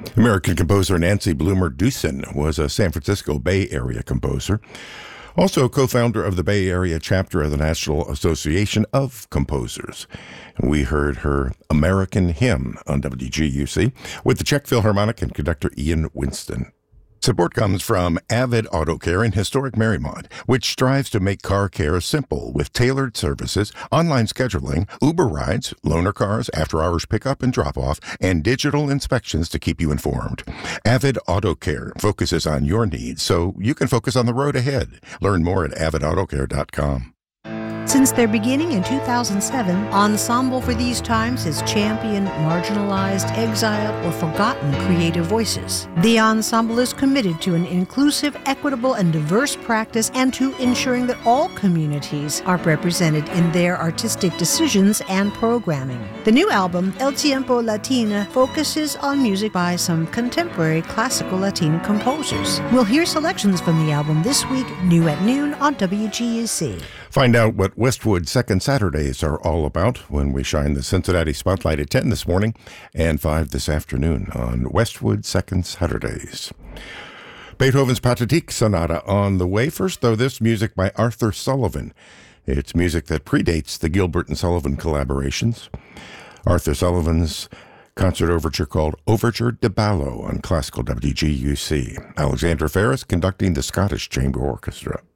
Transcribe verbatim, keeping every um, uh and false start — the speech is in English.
American composer Nancy Bloomer Dewson was a San Francisco Bay Area composer, also co-founder of the Bay Area chapter of the National Association of Composers. We heard her American Hymn on W G U C with the Czech Philharmonic and conductor Ian Winston. Support comes from Avid Auto Care in historic Marymount, which strives to make car care simple with tailored services, online scheduling, Uber rides, loaner cars, after-hours pickup and drop-off, and digital inspections to keep you informed. Avid Auto Care focuses on your needs so you can focus on the road ahead. Learn more at avid auto care dot com. Since their beginning in two thousand seven, Ensemble for These Times has championed marginalized, exiled, or forgotten creative voices. The Ensemble is committed to an inclusive, equitable, and diverse practice and to ensuring that all communities are represented in their artistic decisions and programming. The new album, El Tiempo Latina, focuses on music by some contemporary classical Latin composers. We'll hear selections from the album this week, new at noon on W G U C. Find out what Westwood Second Saturdays are all about when we shine the Cincinnati Spotlight at ten this morning and five this afternoon on Westwood Second Saturdays. Beethoven's Pathetique Sonata on the way. First, though, this music by Arthur Sullivan. It's music that predates the Gilbert and Sullivan collaborations. Arthur Sullivan's concert overture called Overture de Ballo on Classical W G U C. Alexandra Ferris conducting the Scottish Chamber Orchestra.